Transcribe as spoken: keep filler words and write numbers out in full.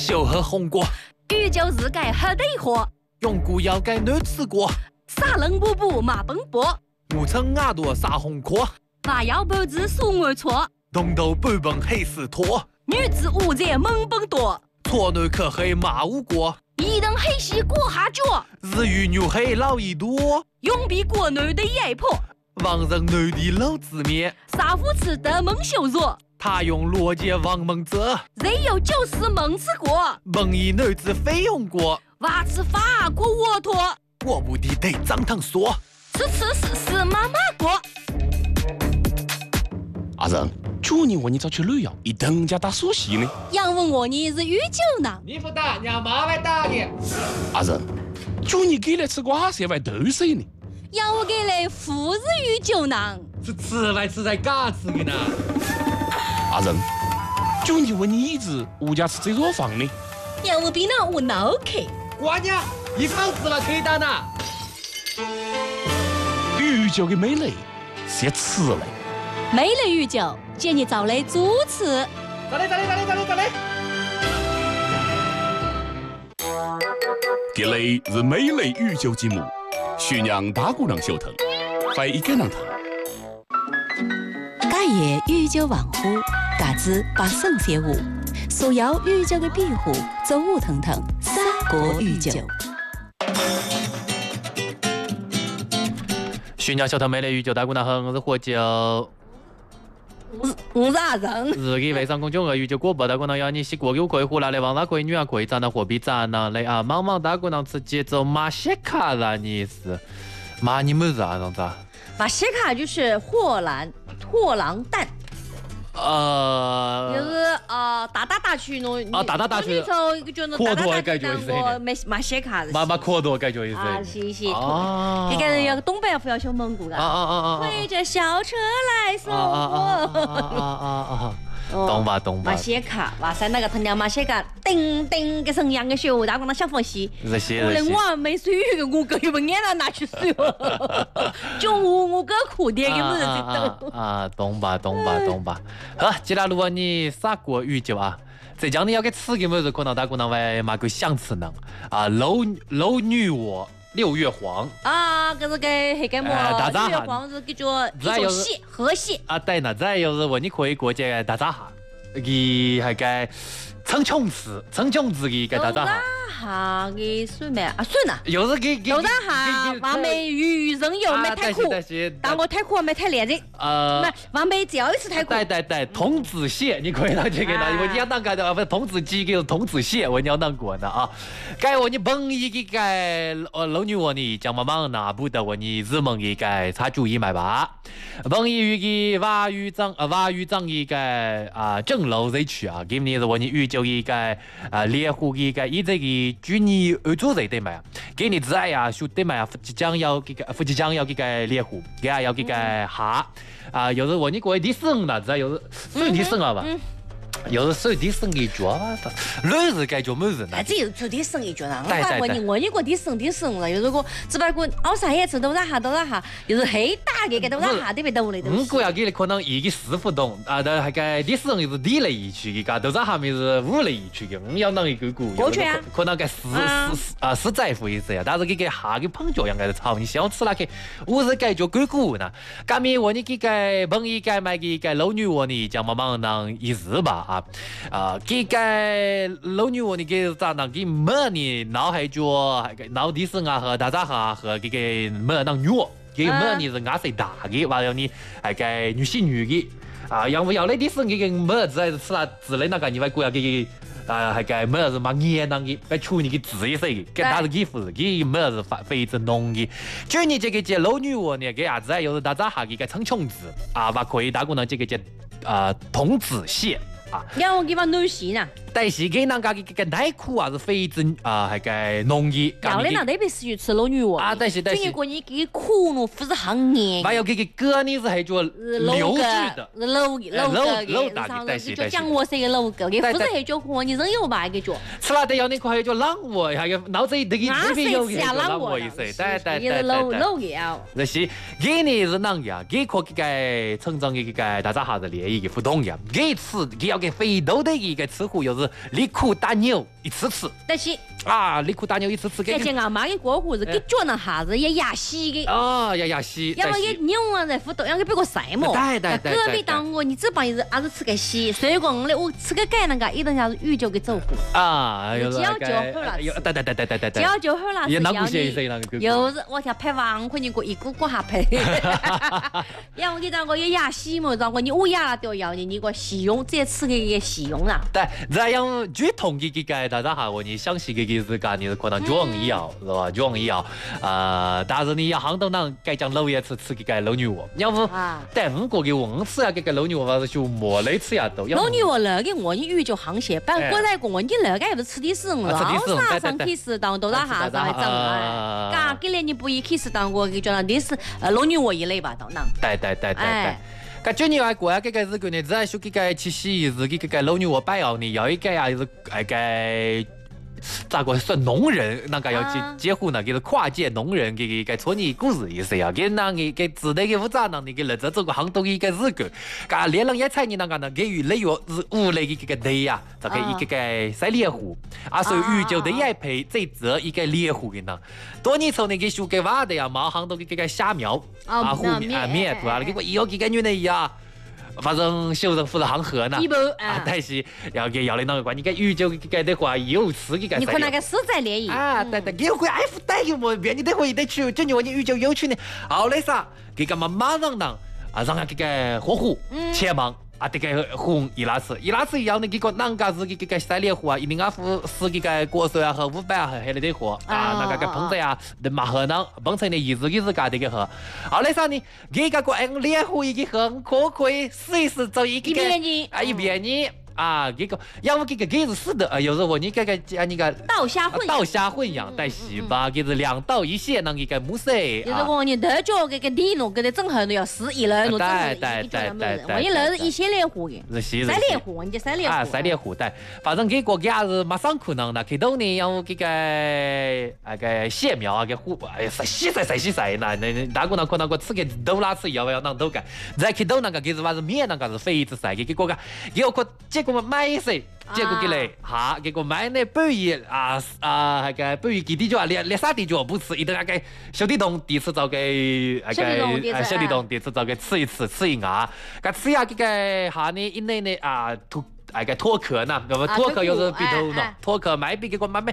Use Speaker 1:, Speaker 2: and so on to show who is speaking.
Speaker 1: 小喝红果，
Speaker 2: 宇宙日改黑得火，
Speaker 1: 永固要改难吃过，
Speaker 2: 撒冷布布马奔波，
Speaker 1: 五层牙朵撒红壳，
Speaker 2: 娃要半子数我错，
Speaker 1: 东头半本黑丝拖，
Speaker 2: 女子五在猛奔多，
Speaker 1: 错男可黑马无过，
Speaker 2: 一等黑西过下脚，
Speaker 1: 日语牛黑老一多，
Speaker 2: 永比国内的压迫，
Speaker 1: 王人内地老字面，
Speaker 2: 杀夫吃的猛羞辱。
Speaker 1: 他用逻辑王蒙泽，
Speaker 2: 人有就是蒙吃过，
Speaker 1: 蒙一女子费用过，
Speaker 2: 娃吃法过沃托，
Speaker 1: 我不的得张腾说，
Speaker 2: 吃吃是是妈妈过。
Speaker 3: 阿仁，去年问你找去旅游，一等家打苏西呢？
Speaker 2: 杨问我你是宇宙呢？
Speaker 1: 你不打，让妈来打你。
Speaker 3: 阿仁，去年给来吃瓜色外豆水呢？
Speaker 2: 要我给来富日宇宙呢？
Speaker 1: 是吃来吃在嘎吃的呢。
Speaker 3: 阿仁，去年问你一直物价吃这若房呢？
Speaker 2: 要我比那我脑壳。
Speaker 1: 瓜娘，一房子了可以打呢。
Speaker 3: 宇宙的美丽是吃的。
Speaker 2: 美丽宇宙，建议找来主持。
Speaker 1: 咋嘞咋嘞咋嘞咋嘞咋嘞？
Speaker 3: 这里是美丽宇宙节目，宣扬大姑娘小腾，欢迎跟上腾。
Speaker 4: 假夜宇宙万户，嘎子把圣写舞，所有宇宙的庇护，走舞腾腾，三国宇宙。
Speaker 1: 宣扬小腾美丽宇宙大姑娘好，我是何九。
Speaker 2: 我是我是阿仁。
Speaker 1: 日记微商公众号宇宙广播大姑娘要你洗过有可以胡来的王大可以女啊可以长得货币长呢嘞啊，茫茫大姑娘吃节奏马西卡啦你是马你们是啊样子？
Speaker 2: 马西卡就是霍兰货郎蛋。
Speaker 1: 呃，
Speaker 2: 就是呃打打打去喏，
Speaker 1: 啊打打打去，
Speaker 2: 从一个叫喏打打打去，我没马西卡是。
Speaker 1: 妈妈可多感觉意思。
Speaker 2: 啊，谢谢。
Speaker 1: 啊，
Speaker 2: 这个人要东北要不要学蒙古的？
Speaker 1: 啊啊啊啊！
Speaker 2: 推着小车来送我。
Speaker 1: 啊啊啊啊！懂吧懂吧。
Speaker 2: 马西卡，哇塞，那个藤条马西卡，叮叮个声样个学，大姑娘小放心。
Speaker 1: 这些
Speaker 2: 我连我没水个，我哥又不眼了拿去水哦。就我我哥哭的，有没有人懂？
Speaker 1: 啊，懂吧懂吧懂吧。好，接下来如果你啥过宇宙啊？浙江你要给吃个么子？可能大姑娘为嘛个想吃呢？啊，老老女窝。六月黄
Speaker 2: 啊，搿是个黑个么？六月黄是叫做一种蟹，河蟹。
Speaker 1: 啊，对呢，再又是问你可以过节大闸蟹，佢係嘅称琼子，稱琼子嘅大闸蟹。
Speaker 2: 大闸蟹嘅算咩啊？算啦。
Speaker 1: 又是佢
Speaker 2: 大闸蟹，話未魚人又沒太苦，但我太苦沒太烈的。呃，唔，話未只要一次太苦。
Speaker 1: 對對對，童子蟹，你可以當這個呢？我你要當個的，不童子雞叫童子蟹，我你要當過呢啊。該我你幫一個該呃老女我呢，將媽媽拿不得我你日蒙一個查注意買吧。幫一個瓦語長呃瓦語長一個啊正樓這區啊，今年是我你預就一個啊獵戶一個一這個。去年二做在对嘛？给你子爱呀，兄弟嘛，即将要这个，即将要这个猎户，给啊要这个下啊，有时我你过第生了，知有时算第生了吧？有时算第生一脚，乱是该叫么子呢？
Speaker 2: 这有做第生一脚呢？
Speaker 1: 对对对，
Speaker 2: 我你我你过第生第生了，有时个只不过熬啥也吃都那下都那下，就是黑大个个都那下特别多的东西。
Speaker 1: 嗯，过要给你可能一个师傅懂啊，但还个第生是地雷一区的，都在下面是五雷一区的，我要弄一个股，
Speaker 2: 过去啊，
Speaker 1: 可能个十十啊十在乎意思呀，但是给个下个胖脚样个炒，你想吃那个，我是该叫鬼股呢。干面我你给个碰一个买个个老女我呢，将慢慢当一日吧啊啊。给个老女我你给咋当给么呢？脑海脚脑地生啊和大闸蟹和这个么当肉，给么呢是牙谁大的，完了你还个女性女的啊，要不要来地生给个么子还是吃了之类那个你外国要给个啊还个么子嘛黏当的，该处你给治一些的，给他是给不是给么子发非正浓的。就你这个这老女我呢，给啥子又是大闸蟹给个称琼子啊，把可以大姑娘这个这啊童子蟹。啊，
Speaker 2: 要我给把女婿呢？
Speaker 1: 但是给人家个耐苦啊是非正啊，还个农业。
Speaker 2: 要的那特别适于吃老女窝
Speaker 1: 啊，但是但是。
Speaker 2: 如果你给苦了，不是很黏。
Speaker 1: 还有这个哥呢是还叫流质的，
Speaker 2: 老老
Speaker 1: 老老大的，但是
Speaker 2: 就讲我是一个老哥，给不是还叫和你人有吧一个叫。
Speaker 1: 吃了得要那块还叫浪窝，还有脑子这个这边有个浪窝意思，对对对对。
Speaker 2: 老老个啊。
Speaker 1: 这是给呢是啷样？给可给个成长给个大闸蟹的联谊个互动呀，给吃给要给肥豆的一个吃货，又是离苦打牛一次吃。
Speaker 2: 但是
Speaker 1: 啊，离苦打牛一次吃。
Speaker 2: 而且阿妈的过户是给脚那下子也压细的。
Speaker 1: 哦，要压细。
Speaker 2: 要么给牛啊在糊豆，要给别个晒嘛。
Speaker 1: 对对对。
Speaker 2: 隔壁当我，你只帮一日，还是吃个稀，水果我我吃个盖那个，一顿下子鱼就给走糊。
Speaker 1: 啊，
Speaker 2: 只要就好了。
Speaker 1: 对对对对对对对。
Speaker 2: 只要就好了。
Speaker 1: 也那不些谁那个。
Speaker 2: 又是我想拍王坤，你过一股股下拍。要么你当我也压细嘛，让我你我压了都要你，你个细用，这吃个也细用啦。
Speaker 1: 对，这样剧痛的个个大家哈，我你详细个个是讲你是可能装一样是吧？装一样，呃，但是你要杭州人该讲老爷吃吃个个老牛窝，要不但五个个我吃呀个个老牛窝，还是就没来吃呀都。
Speaker 2: 老牛窝那个我你鱼就行些，但国内个我你那个也不是吃的是我，老啥上去是当多大下子还整啊？嘎，给了你不一开始当我给觉得你是呃老牛窝一类吧，当当。
Speaker 1: 对对对对对。搿今年外国啊，搿个日子呢，只还说搿个七夕是搿个老牛窝摆后呢，要一个呀是搿个。咋个算农人？那个要结结婚呢？给是跨界农人，给给创业故事意思呀？给那个给子代给负责呢？你给日子做个杭州一个日子，噶连人一菜你那个呢？给鱼类药是屋里嘅个地呀，就给一个个晒猎户，啊，所以鱼就得一配这则一个猎户嘅呢。多年后呢，给修给娃的呀，马杭州嘅个虾苗啊，湖面啊面对啊，给我以后给个女的呀。反正修人夫是行河呢，啊，但是要给要的那个关，你看鱼就给的话有吃给
Speaker 2: 你看那个实在联谊
Speaker 1: 啊，对对，有会爱护带有么？别你得会得去，就你话你鱼就有趣呢。好嘞啥，给个嘛马上让啊，让他给个火虎切忙。啊，这个红伊拉斯，伊拉斯要那个哪个是这个晒猎户啊，一零二付是这个国税啊和五百啊和黑的的货啊，那个个碰着呀，那马河呢，碰成的意思就是干这个河。好嘞啥呢？这个个按猎户一个很可可以试一试做一个啊一边呢。啊，这个要么这个给是死的，啊，有时候你这个啊，你个
Speaker 2: 稻虾混
Speaker 1: 稻虾混养带洗吧，给是两道一线，那个木色。
Speaker 2: 就是我你得叫这个地弄，给它正好都要死一了，弄正好一叫么子？我你那是一些猎户的，晒猎户，你晒猎户啊，
Speaker 1: 晒猎户对，反正这个家是马上可能的，开头呢要这个那个蟹苗啊，给虎，哎呀，晒洗晒晒洗晒那那大姑娘可能个吃个豆拉吃要不要弄豆干？再开头那个给是话是面那个是肥子晒，给给个个，给我结果买一些，结果给来哈，结果买那半夜啊啊那个半夜几点钟啊，连连啥地就不吃，一顿那个小地洞第一次找给那个小地洞第一次找给吃一次吃一牙，个吃呀这个哈呢，因为呢啊脱那个脱壳呢，那么脱壳又是比头呢，脱壳买比给我买买